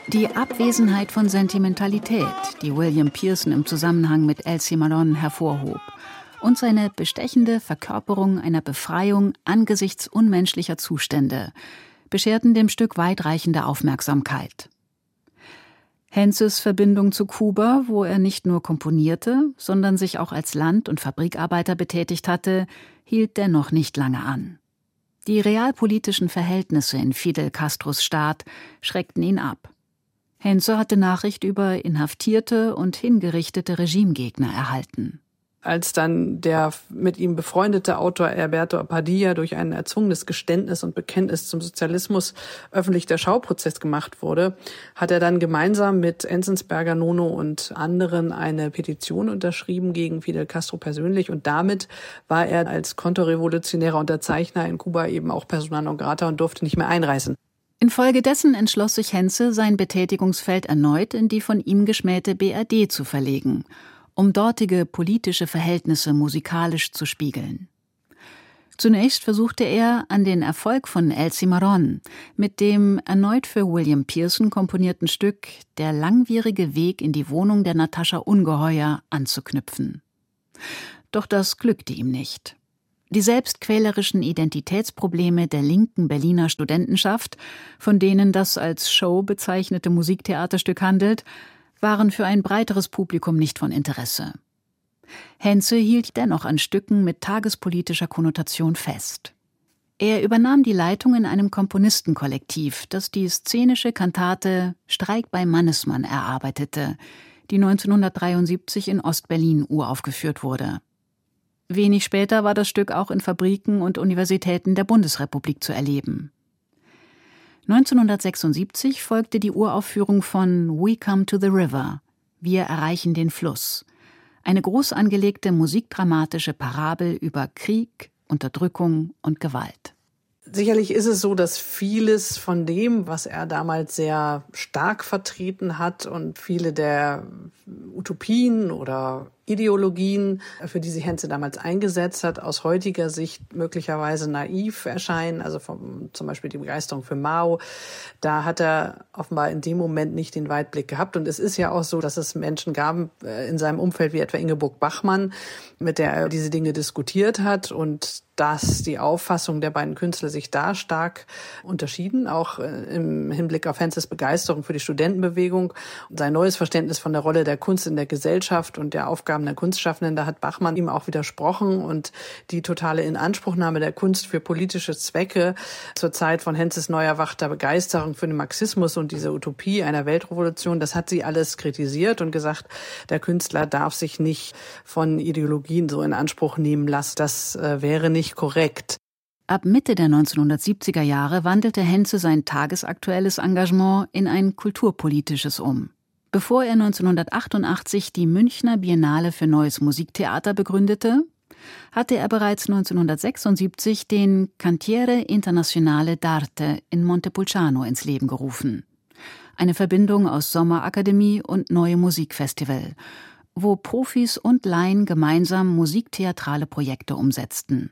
Die Abwesenheit von Sentimentalität, die William Pearson im Zusammenhang mit Elsie Malone hervorhob, und seine bestechende Verkörperung einer Befreiung angesichts unmenschlicher Zustände bescherten dem Stück weitreichende Aufmerksamkeit. Henzes Verbindung zu Kuba, wo er nicht nur komponierte, sondern sich auch als Land- und Fabrikarbeiter betätigt hatte, hielt dennoch nicht lange an. Die realpolitischen Verhältnisse in Fidel Castros Staat schreckten ihn ab. Henze hatte Nachricht über inhaftierte und hingerichtete Regimegegner erhalten. Als dann der mit ihm befreundete Autor Alberto Padilla durch ein erzwungenes Geständnis und Bekenntnis zum Sozialismus öffentlich der Schauprozess gemacht wurde, hat er dann gemeinsam mit Enzensberger, Nono und anderen eine Petition unterschrieben gegen Fidel Castro persönlich. Und damit war er als konterrevolutionärer Unterzeichner in Kuba eben auch persona non grata und durfte nicht mehr einreisen. Infolgedessen entschloss sich Henze, sein Betätigungsfeld erneut in die von ihm geschmähte BRD zu verlegen, um dortige politische Verhältnisse musikalisch zu spiegeln. Zunächst versuchte er, an den Erfolg von El Cimarrón mit dem erneut für William Pearson komponierten Stück »Der langwierige Weg in die Wohnung der Natascha Ungeheuer« anzuknüpfen. Doch das glückte ihm nicht. Die selbstquälerischen Identitätsprobleme der linken Berliner Studentenschaft, von denen das als Show bezeichnete Musiktheaterstück handelt, waren für ein breiteres Publikum nicht von Interesse. Henze hielt dennoch an Stücken mit tagespolitischer Konnotation fest. Er übernahm die Leitung in einem Komponistenkollektiv, das die szenische Kantate »Streik bei Mannesmann« erarbeitete, die 1973 in Ostberlin uraufgeführt wurde. Wenig später war das Stück auch in Fabriken und Universitäten der Bundesrepublik zu erleben. 1976 folgte die Uraufführung von »We Come to the River« – Wir erreichen den Fluss, eine groß angelegte musikdramatische Parabel über Krieg, Unterdrückung und Gewalt. Sicherlich ist es so, dass vieles von dem, was er damals sehr stark vertreten hat und viele der Utopien oder Ideologien, für die sich Henze damals eingesetzt hat, aus heutiger Sicht möglicherweise naiv erscheinen. Also zum Beispiel die Begeisterung für Mao. Da hat er offenbar in dem Moment nicht den Weitblick gehabt. Und es ist ja auch so, dass es Menschen gab in seinem Umfeld wie etwa Ingeborg Bachmann, mit der er diese Dinge diskutiert hat, und dass die Auffassung der beiden Künstler sich da stark unterschieden, auch im Hinblick auf Henzes Begeisterung für die Studentenbewegung und sein neues Verständnis von der Rolle der Kunst in der Gesellschaft und der Aufgaben der Kunstschaffenden. Da hat Bachmann ihm auch widersprochen, und die totale Inanspruchnahme der Kunst für politische Zwecke zur Zeit von Henzes neu erwachter Begeisterung für den Marxismus und diese Utopie einer Weltrevolution, das hat sie alles kritisiert und gesagt, der Künstler darf sich nicht von Ideologien so in Anspruch nehmen lassen. Das wäre nicht korrekt. Ab Mitte der 1970er Jahre wandelte Henze sein tagesaktuelles Engagement in ein kulturpolitisches um. Bevor er 1988 die Münchner Biennale für Neues Musiktheater begründete, hatte er bereits 1976 den Cantiere Internazionale d'Arte in Montepulciano ins Leben gerufen. Eine Verbindung aus Sommerakademie und Neue Musikfestival, wo Profis und Laien gemeinsam musiktheatrale Projekte umsetzten.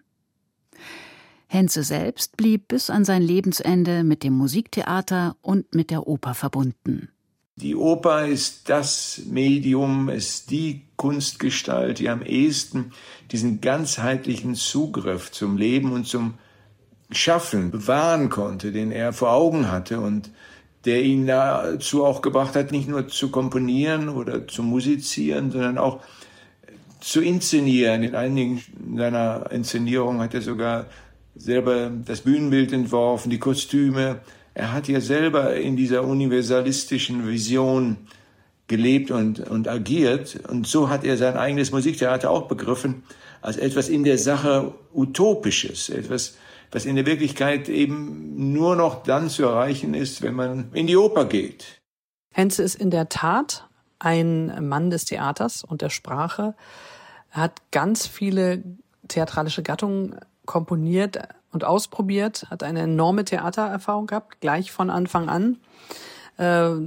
Henze selbst blieb bis an sein Lebensende mit dem Musiktheater und mit der Oper verbunden. Die Oper ist das Medium, ist die Kunstgestalt, die am ehesten diesen ganzheitlichen Zugriff zum Leben und zum Schaffen bewahren konnte, den er vor Augen hatte und der ihn dazu auch gebracht hat, nicht nur zu komponieren oder zu musizieren, sondern auch zu inszenieren. In einigen seiner Inszenierungen hat er sogar selber das Bühnenbild entworfen, die Kostüme. Er hat ja selber in dieser universalistischen Vision gelebt und agiert. Und so hat er sein eigenes Musiktheater auch begriffen als etwas in der Sache Utopisches, etwas, was in der Wirklichkeit eben nur noch dann zu erreichen ist, wenn man in die Oper geht. Henze ist in der Tat ein Mann des Theaters und der Sprache. Er hat ganz viele theatralische Gattungen komponiert und ausprobiert, hat eine enorme Theatererfahrung gehabt, gleich von Anfang an. Er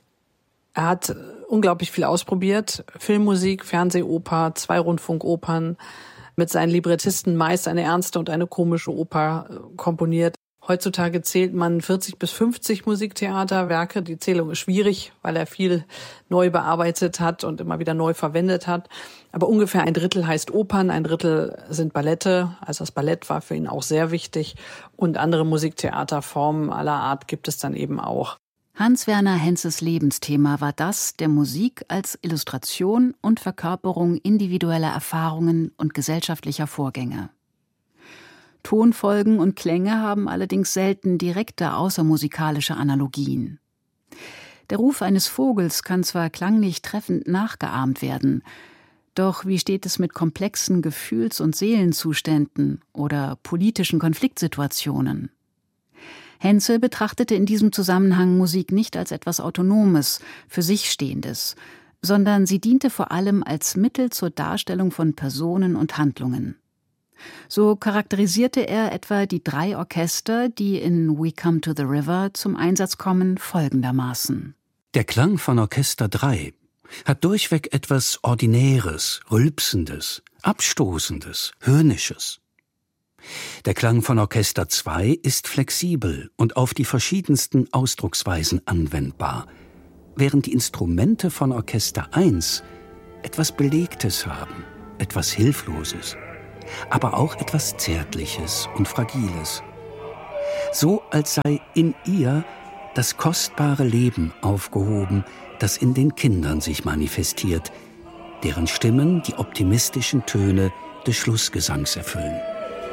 hat unglaublich viel ausprobiert, Filmmusik, Fernsehoper, 2 Rundfunkopern, mit seinen Librettisten meist eine ernste und eine komische Oper komponiert. Heutzutage zählt man 40 bis 50 Musiktheaterwerke. Die Zählung ist schwierig, weil er viel neu bearbeitet hat und immer wieder neu verwendet hat. Aber ungefähr ein Drittel heißt Opern, ein Drittel sind Ballette. Also das Ballett war für ihn auch sehr wichtig. Und andere Musiktheaterformen aller Art gibt es dann eben auch. Hans-Werner Henzes Lebensthema war das der Musik als Illustration und Verkörperung individueller Erfahrungen und gesellschaftlicher Vorgänge. Tonfolgen und Klänge haben allerdings selten direkte außermusikalische Analogien. Der Ruf eines Vogels kann zwar klanglich treffend nachgeahmt werden, doch wie steht es mit komplexen Gefühls- und Seelenzuständen oder politischen Konfliktsituationen? Henze betrachtete in diesem Zusammenhang Musik nicht als etwas Autonomes, für sich Stehendes, sondern sie diente vor allem als Mittel zur Darstellung von Personen und Handlungen. So charakterisierte er etwa die 3 Orchester, die in We Come to the River zum Einsatz kommen, folgendermaßen. Der Klang von Orchester 3 hat durchweg etwas Ordinäres, Rülpsendes, Abstoßendes, Höhnisches. Der Klang von Orchester 2 ist flexibel und auf die verschiedensten Ausdrucksweisen anwendbar, während die Instrumente von Orchester 1 etwas Belegtes haben, etwas Hilfloses, aber auch etwas Zärtliches und Fragiles. So als sei in ihr das kostbare Leben aufgehoben, das in den Kindern sich manifestiert, deren Stimmen die optimistischen Töne des Schlussgesangs erfüllen.